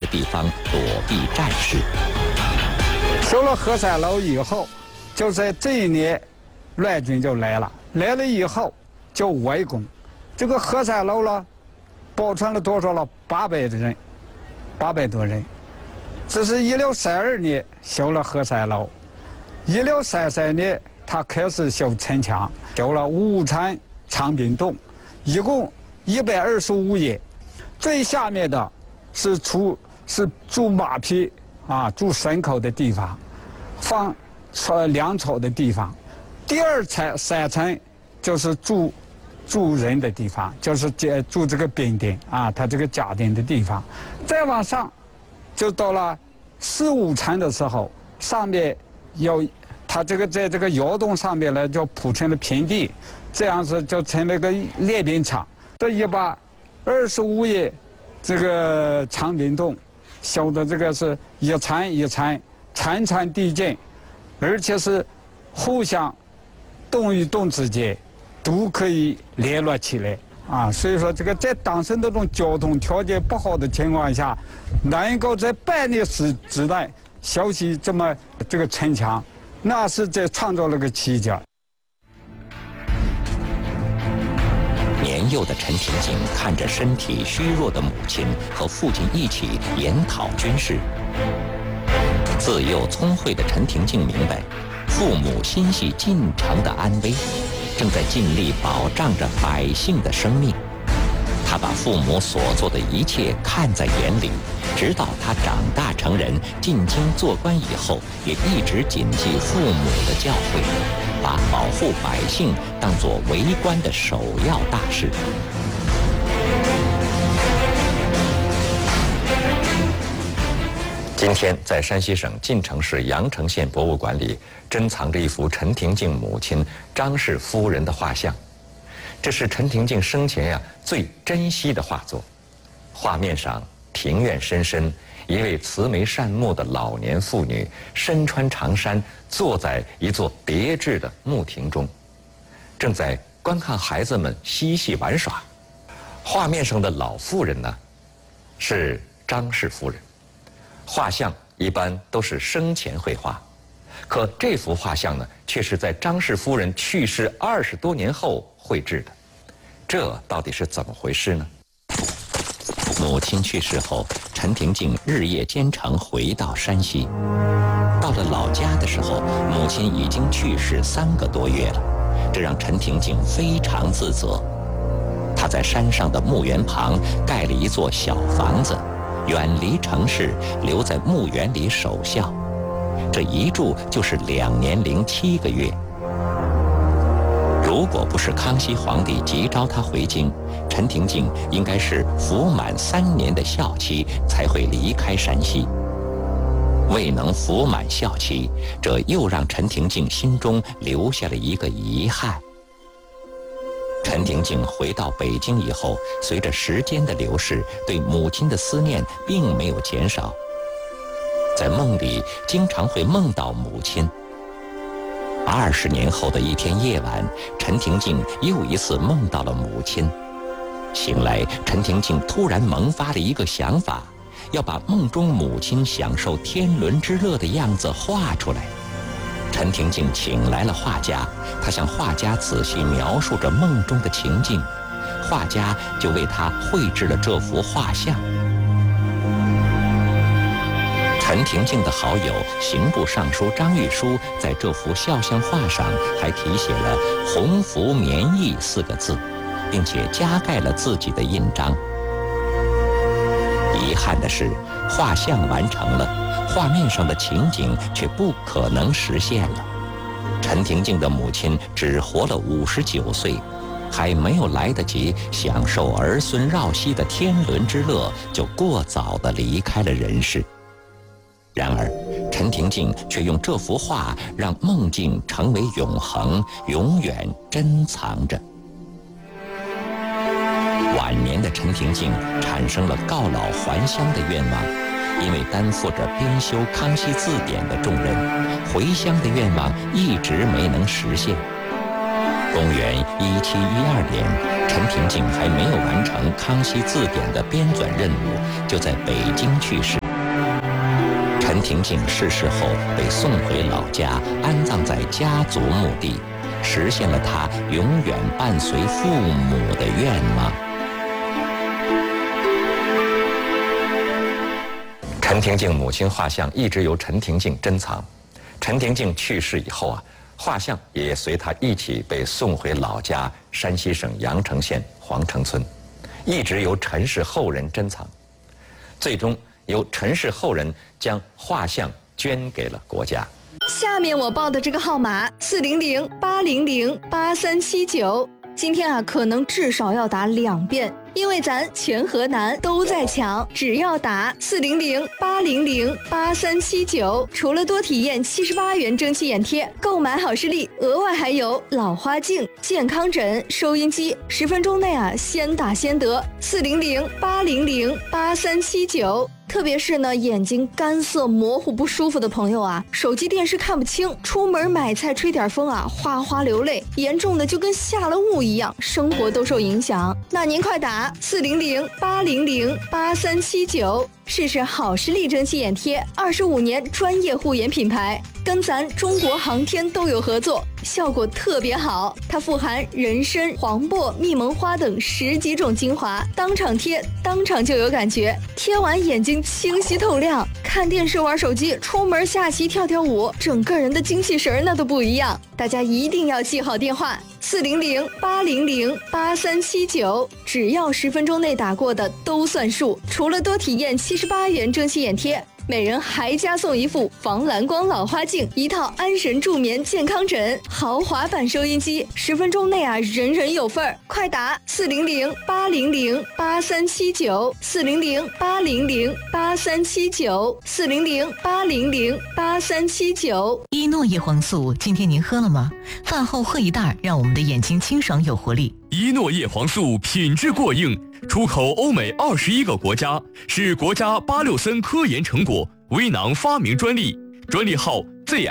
地方躲避战事。 修了河山楼以后，就在这一年，乱军就来了。来了以后就围攻，这个河山楼了，保存了多少了？800多人。这是1632年修了河山楼，1633年他开始修城墙，修了5层长滨洞，一共125页。最下面的是筑马匹啊，筑牲口的地方，放粮草的地方。第2层、3层就是住人的地方，就是住这个兵丁啊，他这个家丁的地方。再往上，就到了4、5层的时候，上面有他这个在这个窑洞上面呢，就铺成了平地，这样子就成了个练兵场。这125页这个长滨洞修的这个是一层一层，层层递进，而且是互相洞与洞之间都可以联络起来啊。所以说，这个在当时那种交通条件不好的情况下，能够在半年之内修起这个城墙，那是在创造了个奇迹。 年幼的陈廷敬看着身体虚弱的母亲和父亲一起研讨军事。自幼聪慧的陈廷敬明白，父母心系进城的安危，正在尽力保障着百姓的生命。他把父母所做的一切看在眼里，直到他长大成人进京做官以后，也一直谨记父母的教诲，把保护百姓当作为官的首要大事。今天在山西省晋城市阳城县博物馆里珍藏着一幅陈廷敬母亲张氏夫人的画像。这是陈廷敬生前最珍惜的画作。画面上庭院深深，一位慈眉善目的老年妇女身穿长衫，坐在一座别致的木亭中，正在观看孩子们嬉戏玩耍。画面上的老妇人呢，是张氏夫人。画像一般都是生前绘画，可这幅画像呢，却是在张氏夫人去世20多年后绘制的。这到底是怎么回事呢？母亲去世后，陈廷敬日夜兼程回到山西。到了老家的时候，母亲已经去世3个多月了，这让陈廷敬非常自责。他在山上的墓园旁盖了一座小房子，远离城市，留在墓园里守孝。这一住就是2年07个月。如果不是康熙皇帝急召他回京，陈廷敬应该是服满3年的孝期才会离开山西。未能服满孝期，这又让陈廷敬心中留下了一个遗憾。陈廷敬回到北京以后，随着时间的流逝，对母亲的思念并没有减少。在梦里经常会梦到母亲。20年后的一天夜晚，陈廷敬又一次梦到了母亲。醒来，陈廷敬突然萌发了一个想法，要把梦中母亲享受天伦之乐的样子画出来。陈廷敬请来了画家，他向画家仔细描述着梦中的情境，画家就为他绘制了这幅画像。陈廷敬的好友刑部尚书张玉书在这幅肖像画上还题写了“鸿福绵溢”4个字，并且加盖了自己的印章。遗憾的是，画像完成了，画面上的情景却不可能实现了。陈廷敬的母亲只活了59岁，还没有来得及享受儿孙绕膝的天伦之乐，就过早地离开了人世。然而，陈廷敬却用这幅画让梦境成为永恒，永远珍藏着。晚年的陈廷敬产生了告老还乡的愿望，因为担负着编修《康熙字典》的重任，回乡的愿望一直没能实现。公元1712年，陈廷敬还没有完成《康熙字典》的编纂任务，就在北京去世。 陈廷敬逝世后被送回老家，安葬在家族墓地，实现了他永远伴随父母的愿望。 陈廷敬母亲画像一直由陈廷敬珍藏。陈廷敬去世以后啊，画像也随他一起被送回老家山西省阳城县黄城村，一直由陈氏后人珍藏。最终由陈氏后人将画像捐给了国家。 下面我报的这个号码400-800-8379，今天啊可能至少要打2遍，因为咱全河南都在抢，只要打400-800-8379，除了多体验78元蒸汽眼贴，购买好视力额外还有老花镜、健康枕、收音机，10分钟内啊先打先得。400-800-8379。特别是呢，眼睛干涩、模糊、不舒服的朋友啊，手机、电视看不清，出门买菜吹点风啊，哗哗流泪，严重的就跟下了雾一样，生活都受影响。那您快打400-800-8379，试试好视力蒸汽眼贴，25年专业护眼品牌，跟咱中国航天都有合作，效果特别好。它富含人参、黄柏、蜜蒙花等10几种精华，当场贴，当场就有感觉，贴完眼睛清晰透亮，看电视、玩手机、出门下棋、跳跳舞，整个人的精气神那都不一样。大家一定要记好电话：400-800-8379，只要10分钟内打过的都算数。除了多体验78元蒸汽眼贴，每人还加送一副防蓝光老花镜，一套安神助眠健康枕，豪华版收音机，10分钟内啊人人有份儿。快打400-800-8379 400-800-8379 400-800-8379。 依诺叶黄素，今天您喝了吗？饭后喝一袋，让我们的眼睛清爽有活力。 依诺叶黄素品质过硬，出口欧美21个国家，是国家863森科研成果，微囊发明专利，专利号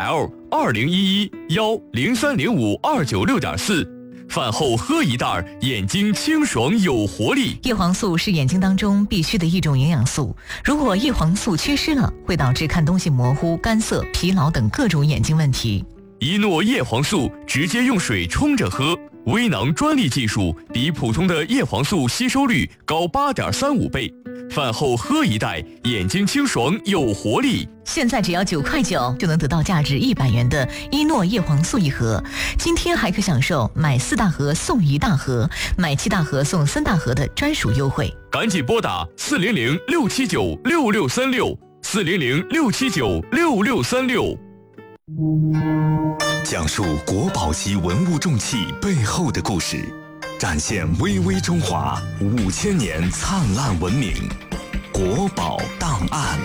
ZL2011-10305296.4。饭后喝一袋，眼睛清爽有活力。 叶黄素是眼睛当中必须的一种营养素，如果叶黄素缺失了，会导致看东西模糊、干涩、疲劳等各种眼睛问题。 依诺叶黄素直接用水冲着喝，微囊专利技术比普通的叶黄素吸收率高8.35倍。饭后喝一袋，眼睛清爽有活力。 现在只要9块9就能得到价值100元的依诺叶黄素一盒，今天还可享受买4大盒送1大盒，买7大盒送3大盒的专属优惠。 赶紧拨打400-679-6636 400-679-6636。 讲述国宝级文物重器背后的故事，展现巍巍中华5000年灿烂文明。国宝档案。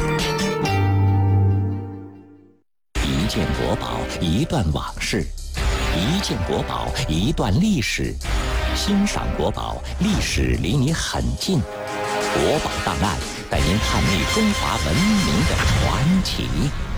一件国宝，一段往事；一件国宝，一段历史。欣赏国宝，历史离你很近。国宝档案带您探秘中华文明的传奇。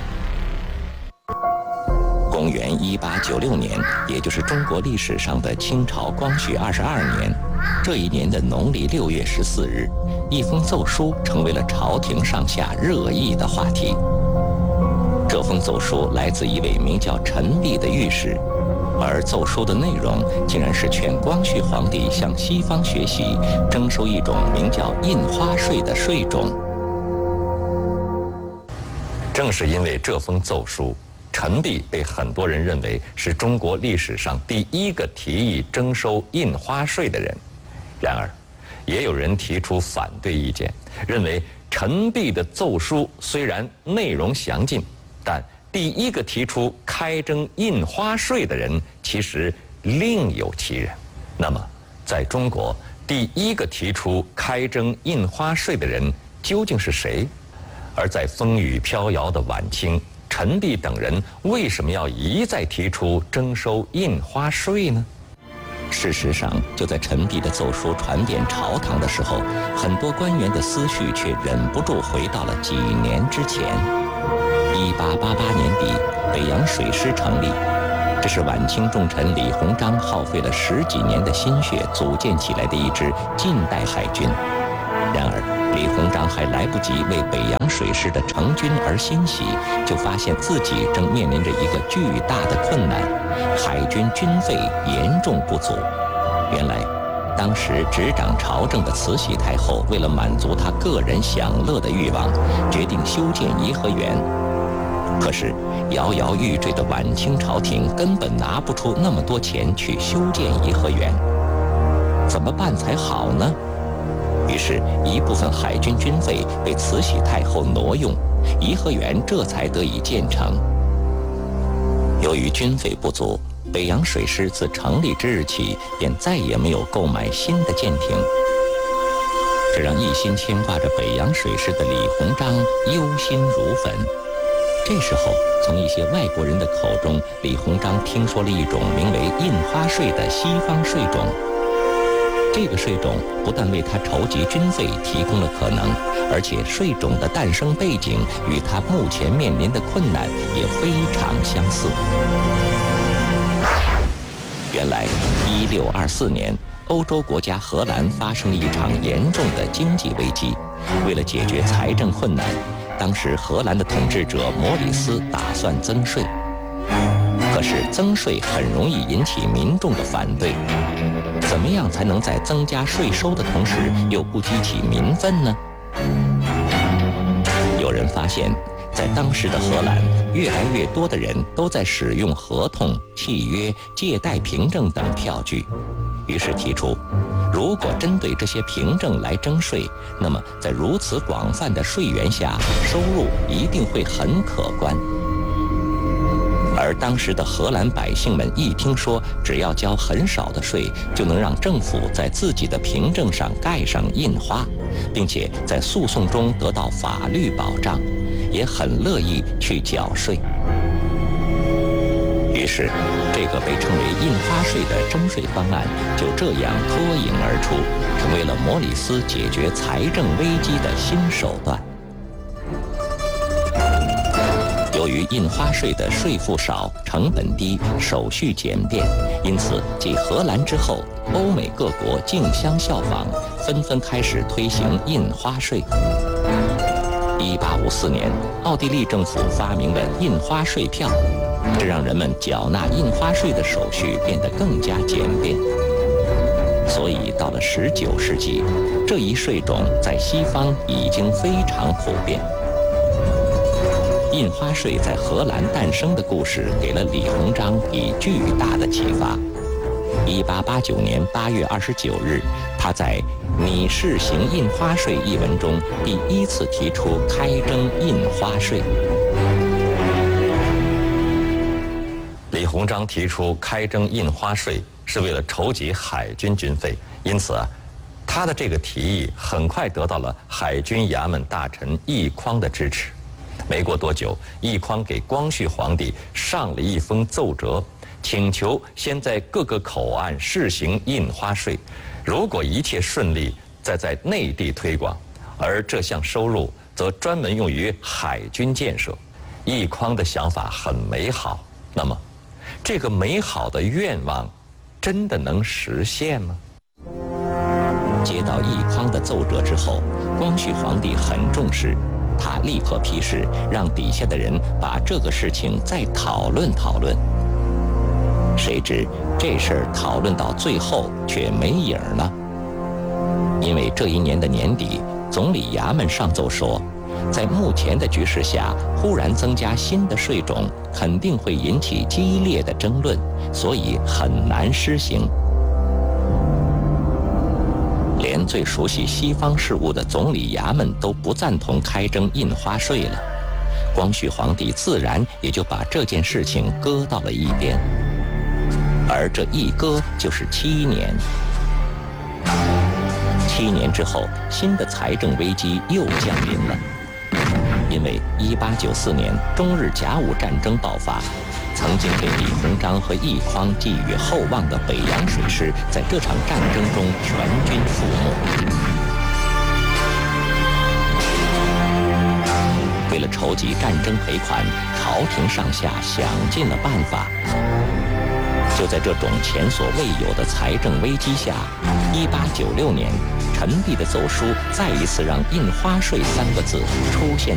公元1896年，也就是中国历史上的清朝光绪22年，这一年的农历6月14日，一封奏书成为了朝廷上下热议的话题。这封奏书来自一位名叫陈璧的御史，而奏书的内容竟然是劝光绪皇帝向西方学习，征收一种名叫印花税的税种。 正是因为这封奏书，陈璧被很多人认为是中国历史上第一个提议征收印花税的人。然而，也有人提出反对意见，认为陈璧的奏书虽然内容详尽，但第一个提出开征印花税的人其实另有其人。那么，在中国第一个提出开征印花税的人究竟是谁？而在风雨飘摇的晚清，陈璧等人为什么要一再提出征收印花税呢？ 事实上，就在陈璧的奏书传遍朝堂的时候，很多官员的思绪却忍不住回到了几年之前。1888年底，北洋水师成立，这是晚清重臣李鸿章耗费了10几年的心血组建起来的一支近代海军。然而， 李鸿章还来不及为北洋水师的成军而欣喜，就发现自己正面临着一个巨大的困难：海军军费严重不足。原来，当时执掌朝政的慈禧太后为了满足她个人享乐的欲望，决定修建颐和园。可是摇摇欲坠的晚清朝廷根本拿不出那么多钱去修建颐和园，怎么办才好呢？于是，一部分海军军费被慈禧太后挪用，颐和园这才得以建成。由于军费不足，北洋水师自成立之日起便再也没有购买新的舰艇，这让一心牵挂着北洋水师的李鸿章忧心如焚。这时候，从一些外国人的口中，李鸿章听说了一种名为印花税的西方税种。这个税种不但为他筹集军费提供了可能，而且税种的诞生背景与他目前面临的困难也非常相似。原来，1624年，欧洲国家荷兰发生了一场严重的经济危机。为了解决财政困难，当时荷兰的统治者摩里斯打算增税。可是增税很容易引起民众的反对。怎么样才能在增加税收的同时又不激起民愤呢？有人发现，在当时的荷兰，越来越多的人都在使用合同、契约、借贷凭证等票据，于是提出，如果针对这些凭证来征税，那么在如此广泛的税源下，收入一定会很可观。而当时的荷兰百姓们一听说只要交很少的税，就能让政府在自己的凭证上盖上印花，并且在诉讼中得到法律保障，也很乐意去缴税。于是，这个被称为印花税的征税方案就这样脱颖而出，成为了摩里斯解决财政危机的新手段。由于印花税的税负少、成本低、手续简便，因此继荷兰之后，欧美各国竞相效仿，纷纷开始推行印花税。1854年，奥地利政府发明了印花税票，这让人们缴纳印花税的手续变得更加简便。所以到了19世纪，这一税种在西方已经非常普遍。印花税在荷兰诞生的故事给了李鸿章以巨大的启发。1889年8月29日，他在《拟试行印花税》一文中第一次提出开征印花税。 李鸿章提出开征印花税是为了筹集海军军费，因此他的这个提议很快得到了海军衙门大臣奕匡的支持。没过多久，奕匡给光绪皇帝上了一封奏折，请求先在各个口岸试行印花税，如果一切顺利，再在内地推广，而这项收入则专门用于海军建设。奕匡的想法很美好，那么这个美好的愿望真的能实现吗？ 接到奕匡的奏折之后，光绪皇帝很重视，他立刻批示，让底下的人把这个事情再讨论讨论。谁知这事儿讨论到最后却没影儿了，因为这一年的年底，总理衙门上奏说，在目前的局势下，忽然增加新的税种，肯定会引起激烈的争论，所以很难施行。连最熟悉西方事务的总理衙门都不赞同开征印花税了，光绪皇帝自然也就把这件事情搁到了一边。而这一搁就是7年。7年之后，新的财政危机又降临了。因为1894年中日甲午战争爆发，曾经被李鸿章和奕匡寄予厚望的北洋水师，在这场战争中全军覆没。为了筹集战争赔款，朝廷上下想尽了办法。 就在这种前所未有的财政危机下，1896年，陈璧的奏书再一次让印花税3个字出现